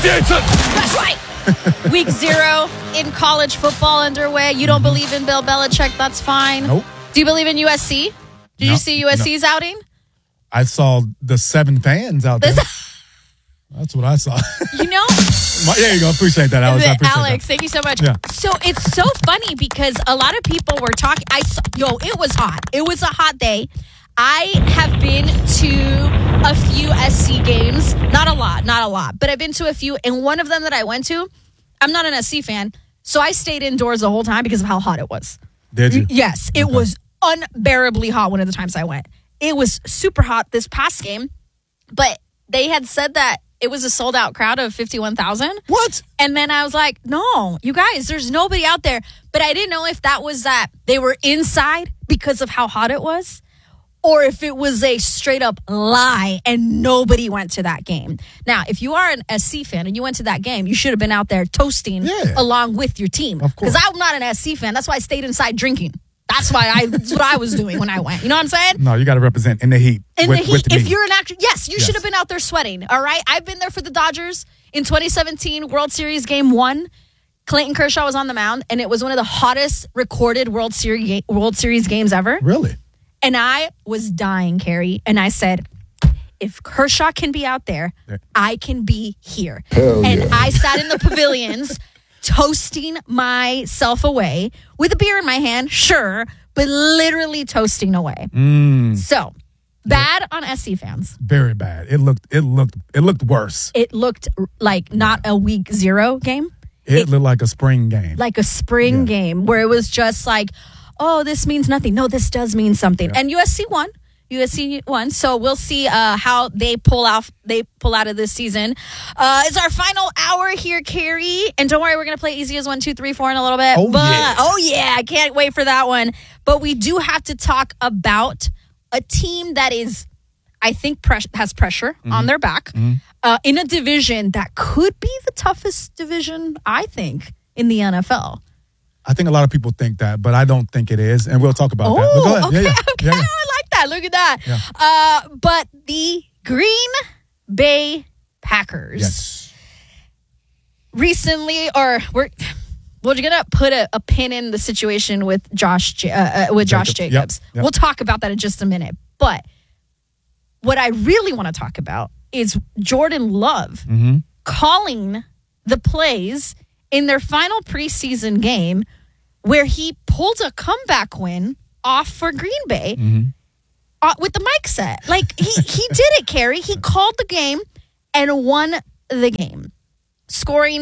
Davidson. That's right. Week 0 in college football underway. You don't believe in Bill Belichick? That's fine. Nope. Do you believe in USC? Did you see USC's outing? I saw the 7 fans out there. That's what I saw. You know? There you go. Appreciate that, Alex. Alex, thank you so much. Yeah. So it's so funny because a lot of people were talking. It was hot. It was a hot day. I have been to a few SC games. Not a lot. But I've been to a few. And one of them that I went to, I'm not an SC fan. So I stayed indoors the whole time because of how hot it was. Did you? Yes. It was unbearably hot one of the times I went. It was super hot this past game. But they had said that it was a sold-out crowd of 51,000. What? And then I was like, no, you guys, there's nobody out there. But I didn't know if that was that they were inside because of how hot it was, or if it was a straight-up lie and nobody went to that game. Now, if you are an SC fan and you went to that game, you should have been out there toasting along with your team. Of course. Because I'm not an SC fan. That's why I stayed inside drinking. That's what I was doing when I went. You know what I'm saying? No, you got to represent in the heat. In the heat. With If you're an actor, yes, you should have been out there sweating. All right? I've been there for the Dodgers in 2017 World Series Game 1. Clayton Kershaw was on the mound, and it was one of the hottest recorded World Series games ever. Really? And I was dying, Carrie. And I said, if Kershaw can be out there, I can be here. I sat in the pavilions toasting myself away with a beer in my hand, sure, but literally toasting away. So bad on SC fans. Very bad. It looked worse. It looked like not a week 0 game. It looked like a spring game. Like a spring game where it was just like, oh, this means nothing. No, this does mean something. And USC won. So we'll see how they pull out of this season. It's our final hour here, Carrie. And don't worry, we're going to play Easy as 1, 2, 3, 4 in a little bit. Oh yeah, I can't wait for that one. But we do have to talk about a team that is, I think, has pressure on their back in a division that could be the toughest division, I think, in the NFL. I think a lot of people think that, but I don't think it is. And we'll talk about that. But go ahead. Okay. I like that. Look at that. Yeah. But the Green Bay Packers recently, we're going to put a pin in the situation with Josh Jacobs. Yep. We'll talk about that in just a minute. But what I really want to talk about is Jordan Love calling the plays in their final preseason game where he pulled a comeback win off for Green Bay with the mic set. Like, he did it, Carrie. He called the game and won the game, scoring,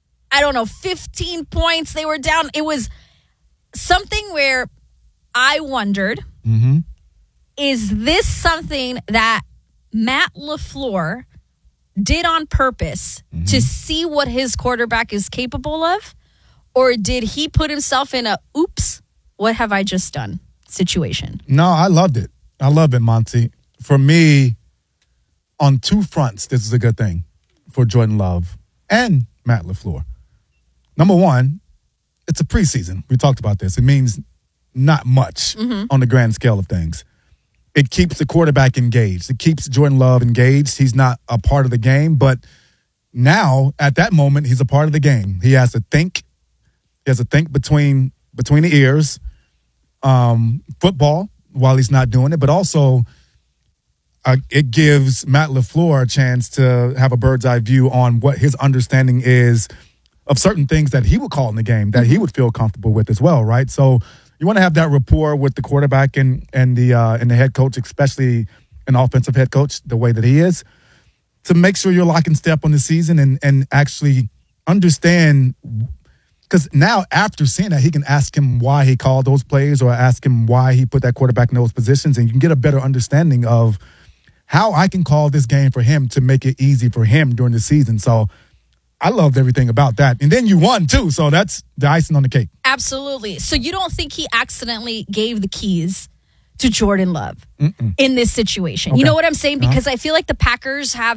15 points. They were down. It was something where I wondered, is this something that Matt LaFleur did on purpose to see what his quarterback is capable of? Or did he put himself in a, oops, what have I just done situation? No, I loved it. I love it, Monty. For me, on 2 fronts, this is a good thing for Jordan Love and Matt LaFleur. Number one, it's a preseason. We talked about this. It means not much on the grand scale of things. It keeps the quarterback engaged. It keeps Jordan Love engaged. He's not a part of the game, but now, at that moment, he's a part of the game. He has to think. He has to think between the ears, football, while he's not doing it, but also it gives Matt LaFleur a chance to have a bird's eye view on what his understanding is of certain things that he would call in the game that he would feel comfortable with as well, right? So you want to have that rapport with the quarterback and the head coach, especially an offensive head coach, the way that he is, to make sure you're lock and step on the season and actually understand. Because now, after seeing that, he can ask him why he called those plays or ask him why he put that quarterback in those positions, and you can get a better understanding of how I can call this game for him to make it easy for him during the season. So I loved everything about that. And then you won, too, so that's the icing on the cake. Absolutely. So you don't think he accidentally gave the keys to Jordan Love in this situation? Okay. You know what I'm saying? Because I feel like the Packers have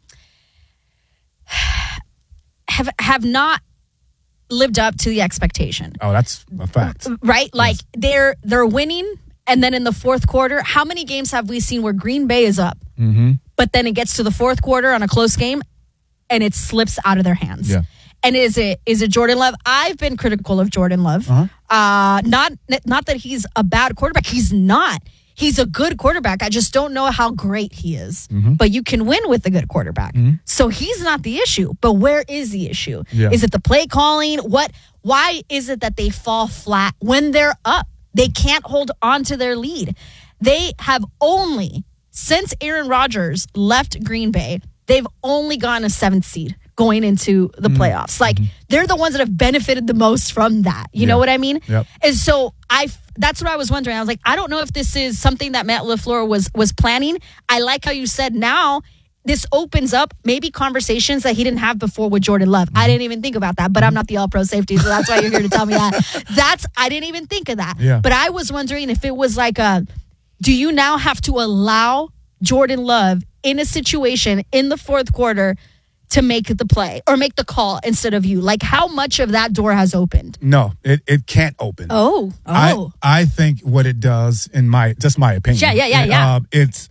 not lived up to the expectation. Oh, that's a fact. Right? Like, they're winning, and then in the fourth quarter, how many games have we seen where Green Bay is up, but then it gets to the fourth quarter on a close game, and it slips out of their hands. Yeah. And is it Jordan Love? I've been critical of Jordan Love. Not that he's a bad quarterback. He's not. He's a good quarterback. I just don't know how great he is. But you can win with a good quarterback. So he's not the issue. But where is the issue? Yeah. Is it the play calling? Why is it that they fall flat when they're up? They can't hold on to their lead. They have only, since Aaron Rodgers left Green Bay, they've only gone a 7th seed going into the playoffs. Like, they're the ones that have benefited the most from that. You know what I mean? Yep. And so that's what I was wondering. I was like, I don't know if this is something that Matt LaFleur was planning. I like how you said now this opens up maybe conversations that he didn't have before with Jordan Love. I didn't even think about that, but I'm not the all-pro safety, so that's why you're here to tell me that. I didn't even think of that. Yeah. But I was wondering if it was like do you now have to allow Jordan Love in a situation in the fourth quarter to make the play or make the call instead of you? Like, how much of that door has opened? No, it can't open. Oh. I think what it does, in my opinion. Yeah.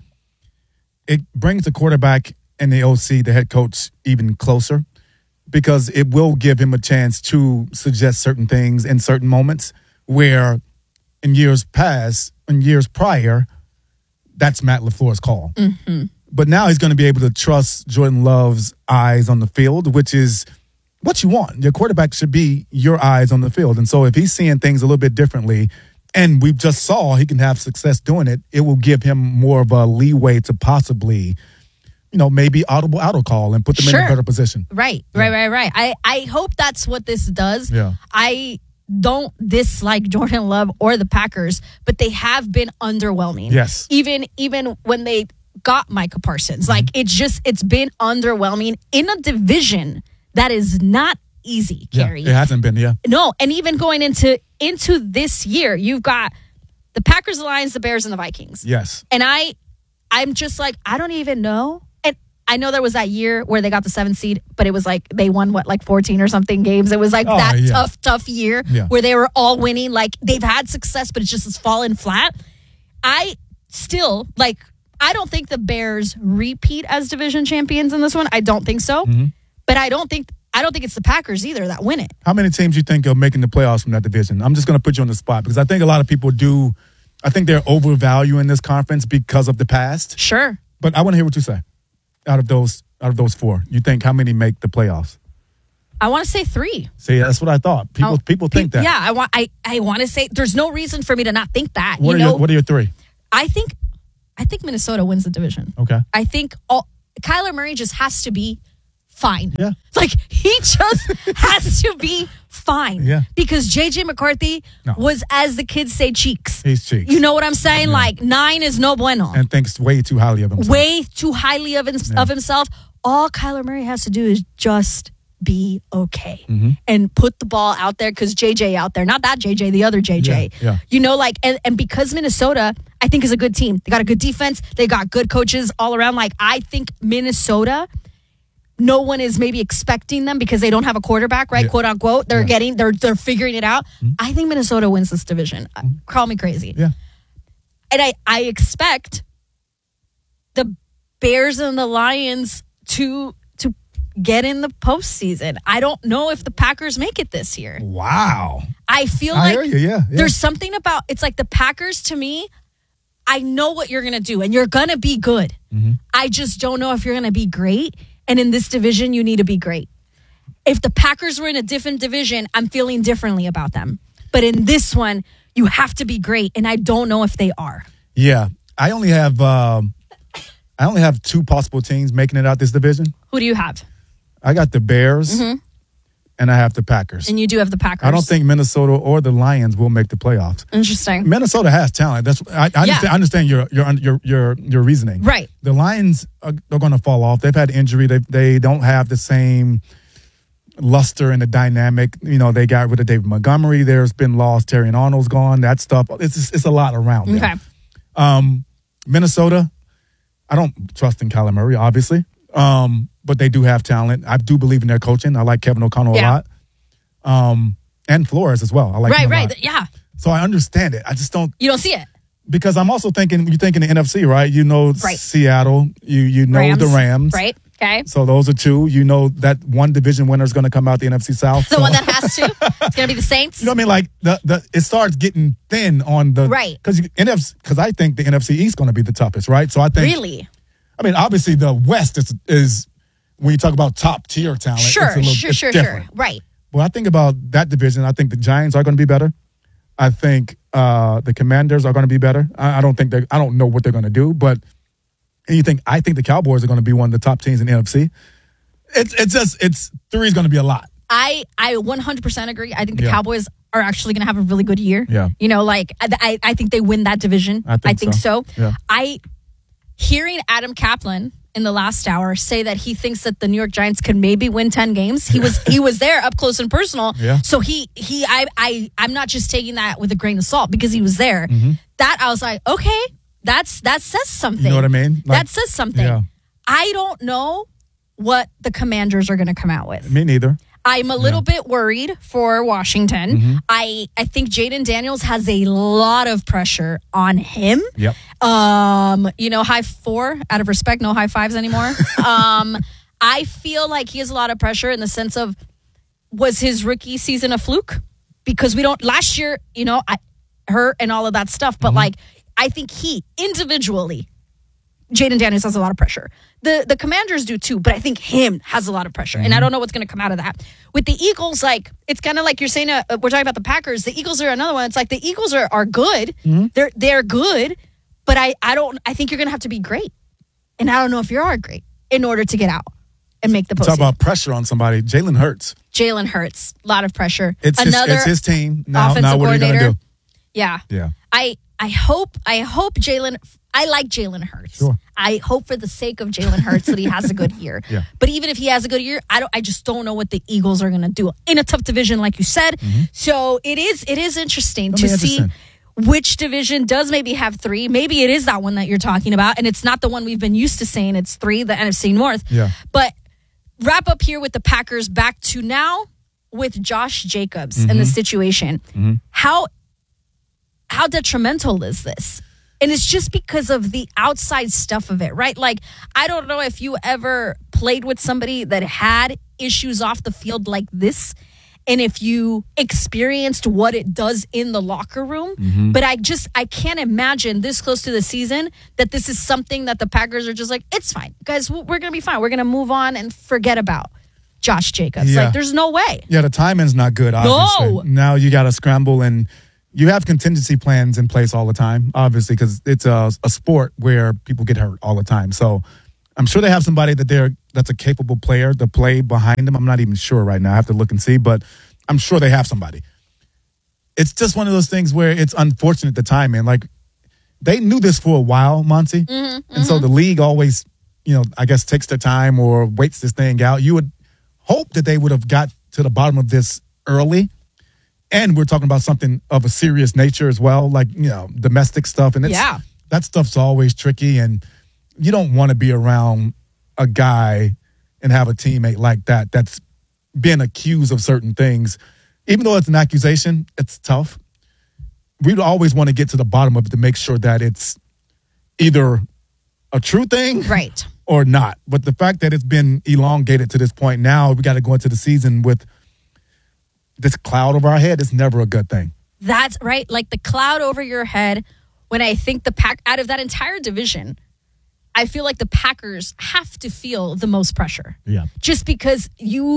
It brings the quarterback and the OC, the head coach, even closer, because it will give him a chance to suggest certain things in certain moments where in years prior, that's Matt LaFleur's call. But now he's going to be able to trust Jordan Love's eyes on the field, which is what you want. Your quarterback should be your eyes on the field. And so if he's seeing things a little bit differently, and we just saw he can have success doing it, it will give him more of a leeway to possibly, maybe auto call and put them in a better position. Right. I hope that's what this does. Yeah. I don't dislike Jordan Love or the Packers, but they have been underwhelming. Yes. Even when they got Micah Parsons. Like, it's been underwhelming in a division that is not easy, Carrie. Yeah, it hasn't been, yeah. No, and even going into this year, you've got the Packers, the Lions, the Bears, and the Vikings. Yes. And I'm just like, I don't even know. And I know there was that year where they got the 7th seed, but it was like they won 14 or something games. It was like tough year where they were all winning. Like, they've had success, but it's just has fallen flat. I don't think the Bears repeat as division champions in this one. I don't think so. But I don't think it's the Packers either that win it. How many teams do you think are making the playoffs from that division? I'm just going to put you on the spot because I think a lot of people do. I think they're overvaluing this conference because of the past. Sure. But I want to hear what you say. Out of those 4, you think how many make the playoffs? I want to say 3. See, that's what I thought. People think that. Yeah, I want to say there's no reason for me to not think that. What are your 3? I think Minnesota wins the division. Okay. I think Kyler Murray just has to be fine. Yeah. Like, he just has to be fine. Yeah. Because J.J. McCarthy was, as the kids say, cheeks. He's cheeks. You know what I'm saying? Yeah. Like, 9 is no bueno. And thinks way too highly of himself. Way too highly of himself. All Kyler Murray has to do is just be okay and put the ball out there, because JJ out there, not that JJ, the other JJ. Yeah. And because Minnesota, I think, is a good team. They got a good defense. They got good coaches all around. Like, I think Minnesota, no one is maybe expecting them because they don't have a quarterback, right? Yeah. Quote unquote. They're figuring it out. I think Minnesota wins this division. Call me crazy. Yeah. And I expect the Bears and the Lions to get in the postseason. I don't know if the Packers make it this year. Wow. I feel I like hear you, yeah. There's something about, it's like the Packers, to me, I know what you're going to do, and you're going to be good. I just don't know if you're going to be great. And in this division, you need to be great. If the Packers were in a different division, I'm feeling differently about them. But in this one, you have to be great, and I don't know if they are. Yeah. I only have 2 possible teams making it out this division. Who do you have? I got the Bears, and I have the Packers. And you do have the Packers. I don't think Minnesota or the Lions will make the playoffs. Interesting. Minnesota has talent. That's I understand your reasoning. Right. The Lions are going to fall off. They've had injury. They don't have the same luster and the dynamic. You know, they got rid of David Montgomery. There's been loss. Terry Arnold's gone. That stuff. It's a lot around them. Okay. Minnesota, I don't trust in Kyler Murray, obviously. But they do have talent. I do believe in their coaching. I like Kevin O'Connell a lot. And Flores as well. I like him a lot. Yeah. So I understand it. I just don't. You don't see it. Because I'm also thinking, you're thinking the NFC, right? You know, Seattle. You know Rams, the Rams. Right. Okay. So those are two. You know that one division winner is going to come out the NFC South. The one that has to. It's going to be the Saints. You know what I mean? Like it starts getting thin on the right because I think the NFC East is going to be the toughest, right? So I think really. I mean, obviously the West is when you talk about top tier talent. Sure, it's different. Right. Well, I think about that division. I think the Giants are going to be better. I think the Commanders are going to be better. I don't know what they're going to do, but. And I think the Cowboys are going to be one of the top teams in the NFC. It's 3 is going to be a lot. I 100% agree. I think the Cowboys are actually going to have a really good year. Yeah. You know, like I think they win that division. I think so. Yeah. Hearing Adam Kaplan in the last hour say that he thinks that the New York Giants could maybe win 10 games. He was there up close and personal. Yeah. So I'm not just taking that with a grain of salt because he was there. Mm-hmm. That I was like, okay. That says something. You know what I mean? That says something. Yeah. I don't know what the Commanders are going to come out with. Me neither. I'm a little bit worried for Washington. Mm-hmm. I think Jaden Daniels has a lot of pressure on him. Yep. High 4 out of respect, no high fives anymore. I feel like he has a lot of pressure in the sense of, was his rookie season a fluke? Because last year, hurt and all of that stuff, but I think he individually, Jaden Daniels has a lot of pressure. The Commanders do too, but I think him has a lot of pressure. And I don't know what's going to come out of that. With the Eagles, like, it's kind of like you're saying, we're talking about the Packers. The Eagles are another one. It's like the Eagles are good. Mm-hmm. They're good, but I think you're going to have to be great. And I don't know if you are great in order to get out and make the postseason. Talk about pressure on somebody. Jalen Hurts. A lot of pressure. It's his team. Now what are you going to do? Yeah. Yeah. I hope Jalen. I like Jalen Hurts. Sure. I hope for the sake of Jalen Hurts that he has a good year. Yeah. But even if he has a good year, I just don't know what the Eagles are going to do in a tough division, like you said. Mm-hmm. So it is interesting to see which division does maybe have 3. Maybe it is that one that you're talking about, and it's not the one we've been used to saying. It's 3, the NFC North. Yeah. But wrap up here with the Packers back to now with Josh Jacobs and the situation. Mm-hmm. How detrimental is this? And it's just because of the outside stuff of it, right? Like, I don't know if you ever played with somebody that had issues off the field like this, and if you experienced what it does in the locker room. Mm-hmm. But I can't imagine this close to the season that this is something that the Packers are just like, it's fine. Guys, we're going to be fine. We're going to move on and forget about Josh Jacobs. Yeah. Like, there's no way. Yeah, the timing's not good, obviously. No. Now you got to scramble, and you have contingency plans in place all the time, obviously, because it's a sport where people get hurt all the time. So I'm sure they have somebody that's a capable player to play behind them. I'm not even sure right now. I have to look and see, but I'm sure they have somebody. It's just one of those things where it's unfortunate the timing. Like, they knew this for a while, Monty. Mm-hmm, and so the league always, I guess takes their time or waits this thing out. You would hope that they would have got to the bottom of this early. And we're talking about something of a serious nature as well, like, domestic stuff. And that stuff's always tricky. And you don't want to be around a guy and have a teammate like that that's been accused of certain things. Even though it's an accusation, it's tough. We'd always want to get to the bottom of it to make sure that it's either a true thing right, or not. But the fact that it's been elongated to this point now, we got to go into the season with this cloud over our head is never a good thing. That's right. Like the cloud over your head. When I think out of that entire division, I feel like the Packers have to feel the most pressure. Yeah. Just because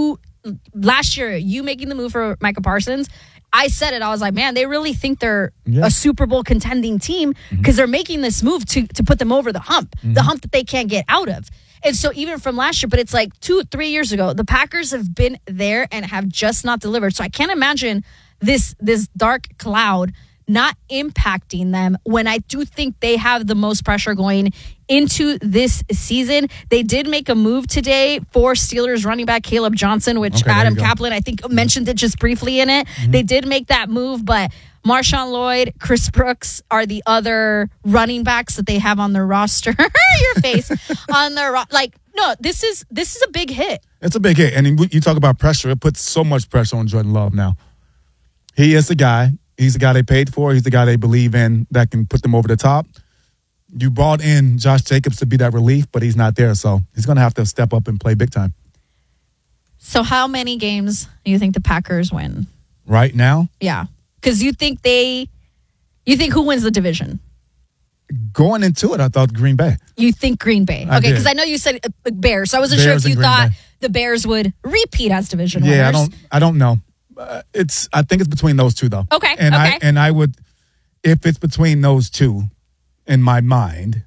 last year, you making the move for Micah Parsons, I said it. I was like, man, they really think they're a Super Bowl contending team because they're making this move to put them over the hump that they can't get out of. And so even from last year, but it's like 2-3 years ago, the Packers have been there and have just not delivered. So I can't imagine this dark cloud not impacting them when I do think they have the most pressure going into this season. They did make a move today for Steelers running back Caleb Johnson, which Adam Kaplan, I think, mentioned it just briefly in it. Mm-hmm. They did make that move, but Marshawn Lloyd, Chris Brooks are the other running backs that they have on their roster. Your face on their no. This is a big hit. It's a big hit, and you talk about pressure. It puts so much pressure on Jordan Love now. He is the guy. He's the guy they paid for. He's the guy they believe in that can put them over the top. You brought in Josh Jacobs to be that relief, but he's not there. So he's going to have to step up and play big time. So how many games do you think the Packers win? Right now? Yeah. Because you think who wins the division? Going into it, I thought Green Bay. You think Green Bay. Okay, because I know you said Bears. So I wasn't sure if you thought the Bears would repeat as division winners. Yeah, I don't know. I think it's between those two, though. Okay, And I would, if it's between those two, in my mind,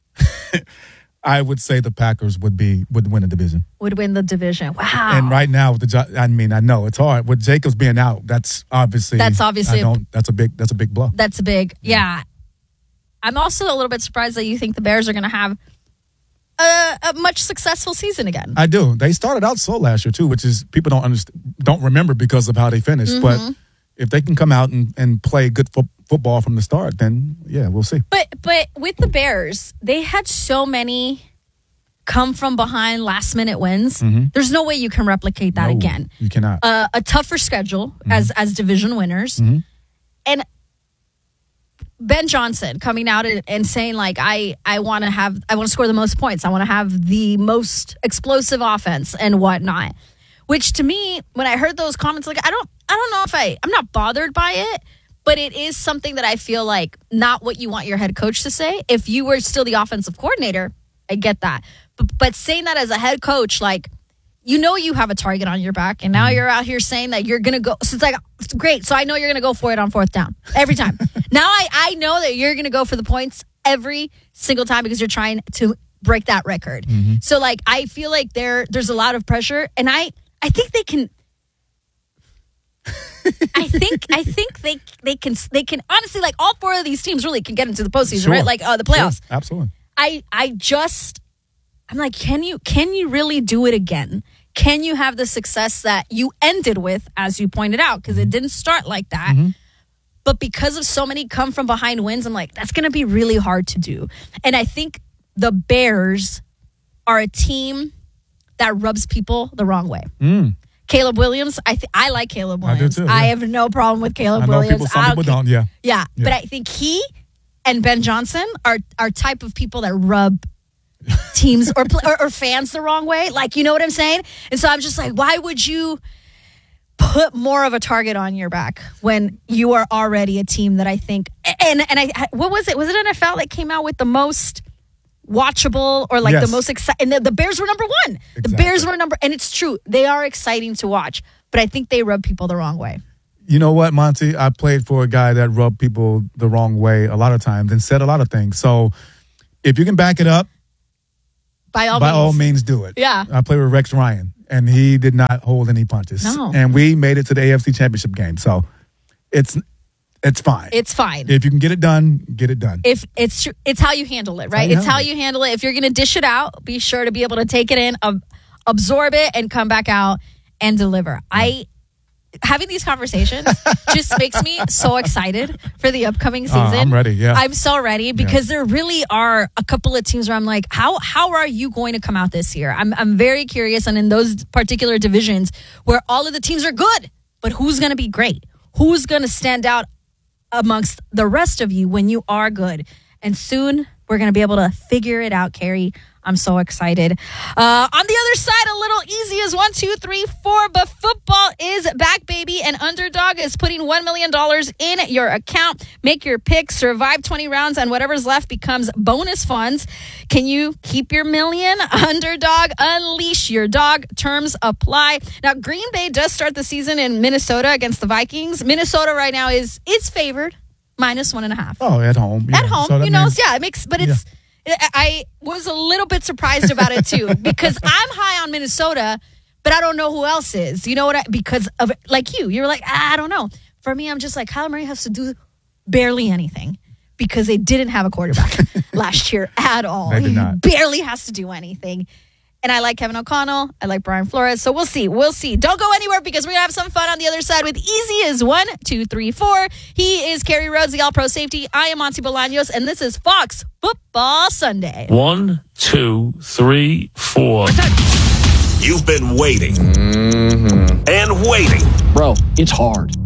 I would say the Packers would win the division. Would win the division. Wow. And right now, I know it's hard with Jacobs being out. That's obviously that's a big blow. That's a big yeah. I'm also a little bit surprised that you think the Bears are going to have a much successful season again. I do. They started out slow last year too, which is people don't remember because of how they finished. Mm-hmm. But if they can come out and play good football from the start, then yeah, we'll see. But with the Bears, they had so many come from behind last minute wins. Mm-hmm. There's no way you can replicate that again. You cannot. A tougher schedule as division winners, and Ben Johnson coming out and saying like I want to score the most points. I want to have the most explosive offense and whatnot. Which to me, when I heard those comments, like I don't know if I'm not bothered by it, but it is something that I feel like not what you want your head coach to say. If you were still the offensive coordinator, I get that. But saying that as a head coach, like, you know you have a target on your back, and now you're out here saying that you're going to go. So it's like, great. So I know you're going to go for it on fourth down every time. Now I know that you're going to go for the points every single time because you're trying to break that record. Mm-hmm. So, like, I feel like there's a lot of pressure, and I think they can. I think they can honestly, like, all four of these teams really can get into the postseason, right? Like the playoffs. Sure. Absolutely. I'm like, can you really do it again? Can you have the success that you ended with, as you pointed out? Because it didn't start like that. Mm-hmm. But because of so many come from behind wins, I'm like, that's going to be really hard to do. And I think the Bears are a team that rubs people the wrong way. Caleb Williams, I like Caleb Williams. I do too, yeah. I have no problem with Caleb Williams. Some people don't, yeah. Yeah, but I think he and Ben Johnson are type of people that rub teams or fans the wrong way. Like, you know what I'm saying? And so I'm just like, why would you put more of a target on your back when you are already a team that I think what was it? Was it NFL that came out with the most watchable or like the most exciting? And the Bears were number one. Exactly. The Bears were and it's true. They are exciting to watch, but I think they rub people the wrong way. You know what, Monty? I played for a guy that rubbed people the wrong way a lot of times and said a lot of things. So if you can back it up, by all means do it. Yeah. I played with Rex Ryan, and he did not hold any punches. No. And we made it to the AFC Championship game. So it's fine. It's fine. If you can get it done, get it done. If it's how you handle it, right? It's how you handle it. If you're going to dish it out, be sure to be able to take it in, absorb it, and come back out and deliver. Having these conversations just makes me so excited for the upcoming season. I'm ready, yeah. I'm so ready because there really are a couple of teams where I'm like, how are you going to come out this year? I'm very curious. And in those particular divisions where all of the teams are good, but who's going to be great? Who's going to stand out amongst the rest of you when you are good? And soon we're going to be able to figure it out, Carrie. I'm so excited. On the other side, a little easy as 1, 2, 3, 4, but football is back, baby. And Underdog is putting $1 million in your account. Make your pick, survive 20 rounds, and whatever's left becomes bonus funds. Can you keep your million? Underdog, unleash your dog. Terms apply. Now, Green Bay does start the season in Minnesota against the Vikings. Minnesota right now is favored, -1.5. Oh, at home. Yeah. At home, so it makes, but it's. Yeah. I was a little bit surprised about it too because I'm high on Minnesota, but I don't know who else is. You know what? Because of like you're like, I don't know. For me, I'm just like, Kyler Murray has to do barely anything because they didn't have a quarterback last year at all. They did not. He barely has to do anything. And I like Kevin O'Connell. I like Brian Flores. So we'll see. Don't go anywhere because we're going to have some fun on the other side with Easy as 1, 2, 3, 4. He is Kerry Rhodes, the All-Pro Safety. I am Monty Bolaños, and this is Fox Football Sunday. 1, 2, 3, 4. You've been waiting and waiting. Bro, it's hard.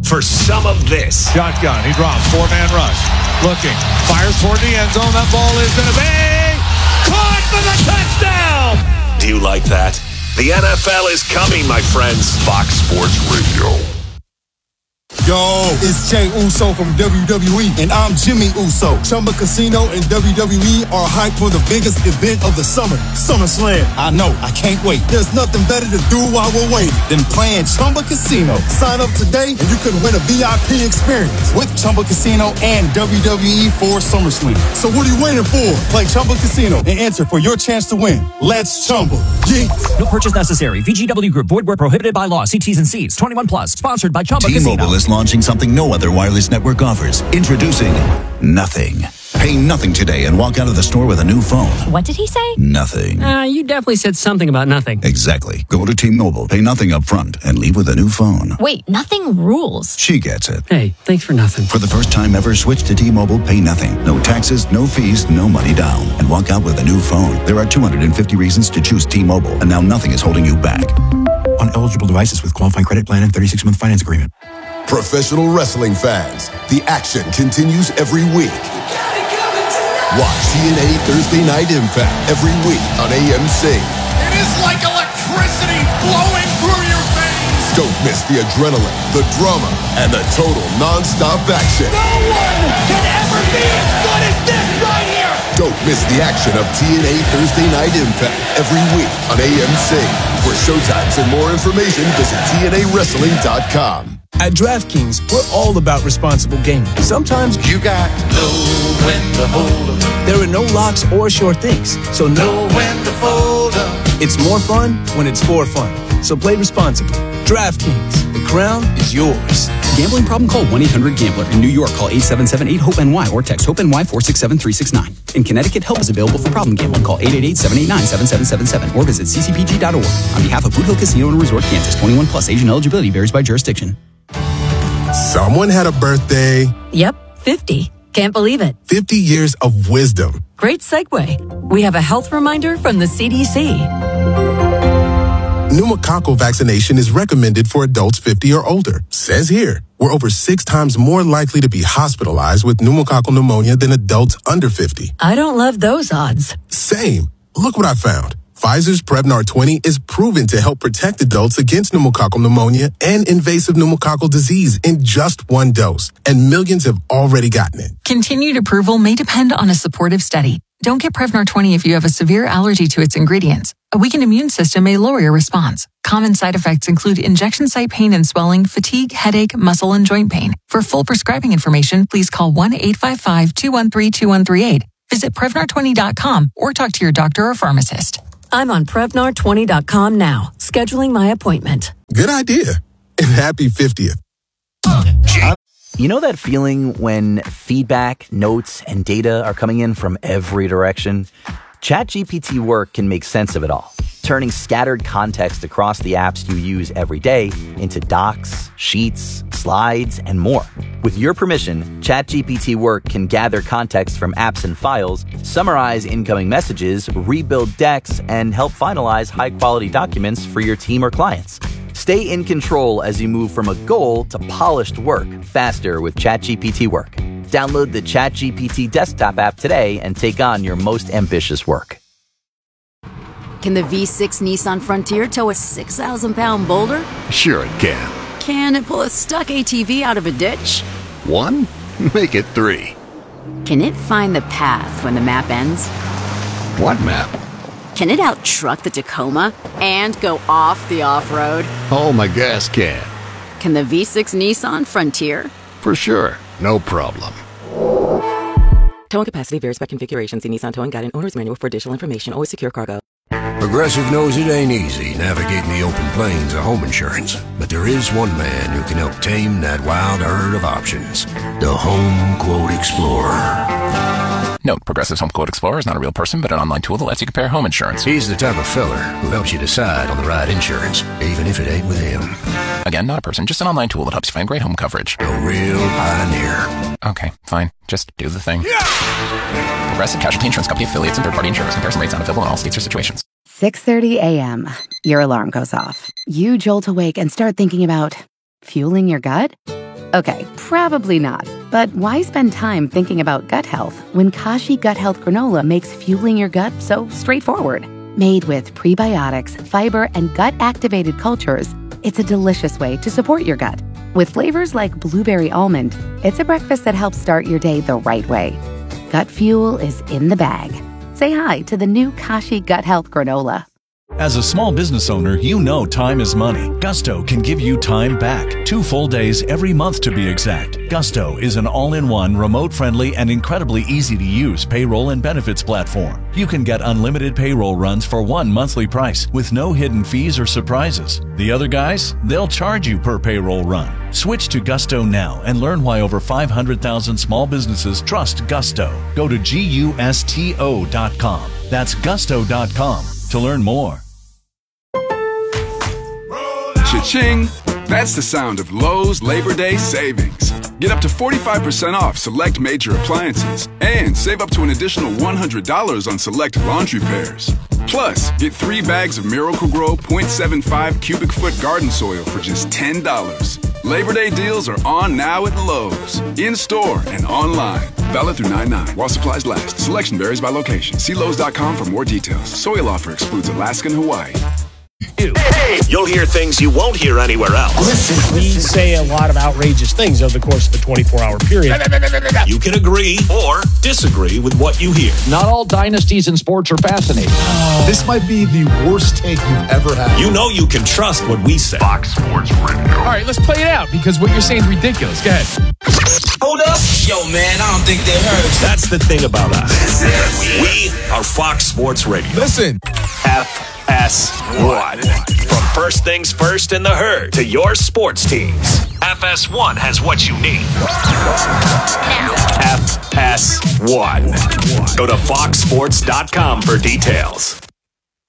for some of this. Shotgun. He drops. 4-man rush. Looking. Fires toward the end zone. That ball is going to be caught for the touchdown. Do you like that? The NFL is coming, my friends. Fox Sports Radio. Yo, it's Jay Uso from WWE, and I'm Jimmy Uso. Chumba Casino and WWE are hyped for the biggest event of the summer, SummerSlam. I know, I can't wait. There's nothing better to do while we're waiting than playing Chumba Casino. Sign up today, and you could win a VIP experience with Chumba Casino and WWE for SummerSlam. So what are you waiting for? Play Chumba Casino and enter for your chance to win. Let's Chumba. Yeah. No purchase necessary. VGW Group. Void where prohibited by law. See T's and C's. 21 plus. Sponsored by Chumba Casino. T-Mobile is launching something no other wireless network offers. Introducing Nothing. Pay nothing today and walk out of the store with a new phone. What did he say? Nothing. You definitely said something about nothing. Exactly. Go to T-Mobile, pay nothing up front, and leave with a new phone. Wait, nothing rules. She gets it. Hey, thanks for nothing. For the first time ever, switch to T-Mobile, pay nothing. No taxes, no fees, no money down. And walk out with a new phone. There are 250 reasons to choose T-Mobile, and now nothing is holding you back. On eligible devices with qualifying credit plan and 36-month finance agreement. Professional wrestling fans, the action continues every week. Watch TNA Thursday Night Impact every week on AMC. It is like electricity flowing through your veins. Don't miss the adrenaline, the drama, and the total non-stop action. No one can ever be as good as this right here. Don't miss the action of TNA Thursday Night Impact every week on AMC. For showtimes and more information, visit TNAWrestling.com. At DraftKings, we're all about responsible gaming. Sometimes you got to know when to hold up. There are no locks or short things, so know when to fold up. It's more fun when it's for fun. So play responsibly. DraftKings, the crown is yours. Gambling problem? Call 1-800-GAMBLER. In New York, call 877-8-HOPE-NY or text HOPE-NY 467-369. In Connecticut, help is available for problem gambling. Call 888-789-7777 or visit ccpg.org. On behalf of Boot Hill Casino and Resort, Kansas, 21 plus. Age and eligibility varies by jurisdiction. Someone had a birthday. Yep, 50. Can't believe it. 50 years of wisdom. Great segue. We have a health reminder from the CDC. Pneumococcal vaccination is recommended for adults 50 or older. Says here, we're over 6 times more likely to be hospitalized with pneumococcal pneumonia than adults under 50. I don't love those odds. Same. Look what I found. Pfizer's Prevnar 20 is proven to help protect adults against pneumococcal pneumonia and invasive pneumococcal disease in just 1 dose, and millions have already gotten it. Continued approval may depend on a supportive study. Don't get Prevnar 20 if you have a severe allergy to its ingredients. A weakened immune system may lower your response. Common side effects include injection site pain and swelling, fatigue, headache, muscle, and joint pain. For full prescribing information, please call 1-855-213-2138. Visit Prevnar20.com or talk to your doctor or pharmacist. I'm on Prevnar20.com now, scheduling my appointment. Good idea. And happy 50th. You know that feeling when feedback, notes, and data are coming in from every direction? ChatGPT Work can make sense of it all, turning scattered context across the apps you use every day into docs, sheets, slides, and more. With your permission, ChatGPT Work can gather context from apps and files, summarize incoming messages, rebuild decks, and help finalize high-quality documents for your team or clients. Stay in control as you move from a goal to polished work faster with ChatGPT Work. Download the ChatGPT desktop app today and take on your most ambitious work. Can the V6 Nissan Frontier tow a 6,000-pound boulder? Sure it can. Can it pull a stuck ATV out of a ditch? 1? Make it 3. Can it find the path when the map ends? What map? Can it out-truck the Tacoma and go off the off-road? Oh, my gas can. Can the V6 Nissan Frontier? For sure. No problem. Towing capacity varies by configuration. See Nissan Towing Guide and Owner's Manual for additional information. Always secure cargo. Progressive knows it ain't easy navigating the open plains of home insurance, but there is one man who can help tame that wild herd of options. The Home Quote Explorer. Note, Progressive's Home Quote Explorer is not a real person, but an online tool that lets you compare home insurance. He's the type of feller who helps you decide on the right insurance, even if it ain't with him. Again, not a person, just an online tool that helps you find great home coverage. A real pioneer. Okay, fine. Just do the thing. Yeah! Progressive Casualty Insurance Company affiliates and third-party insurers. Comparison rates not available in all states or situations. 6:30 a.m. Your alarm goes off. You jolt awake and start thinking about fueling your gut? Okay, probably not. But why spend time thinking about gut health when Kashi Gut Health Granola makes fueling your gut so straightforward? Made with prebiotics, fiber, and gut-activated cultures, it's a delicious way to support your gut. With flavors like blueberry almond, it's a breakfast that helps start your day the right way. Gut fuel is in the bag. Say hi to the new Kashi Gut Health Granola. As a small business owner, you know time is money. Gusto can give you time back. 2 full days every month to be exact. Gusto is an all-in-one, remote-friendly, and incredibly easy-to-use payroll and benefits platform. You can get unlimited payroll runs for one monthly price with no hidden fees or surprises. The other guys, they'll charge you per payroll run. Switch to Gusto now and learn why over 500,000 small businesses trust Gusto. Go to GUSTO.com. That's Gusto.com to learn more. Cha-ching! That's the sound of Lowe's Labor Day savings. Get up to 45% off select major appliances and save up to an additional $100 on select laundry pairs. Plus, get 3 bags of Miracle-Gro 0.75 cubic foot garden soil for just $10. Labor Day deals are on now at Lowe's, in-store and online. Valid through 9/9 while supplies last. Selection varies by location. See Lowe's.com for more details. Soil offer excludes Alaska and Hawaii. You'll hear things you won't hear anywhere else. We say a lot of outrageous things over the course of a 24-hour period. You can agree or disagree with what you hear. Not all dynasties in sports are fascinating. This might be the worst take you've ever had. You know you can trust what we say. Fox Sports Radio. All right, let's play it out because what you're saying is ridiculous. Go ahead. Hold up. Yo, man, I don't think they heard. That's the thing about us. We are Fox Sports Radio. Listen. FS1. From first things first in the herd to your sports teams. FS1 has what you need. FS1. Go to foxsports.com for details.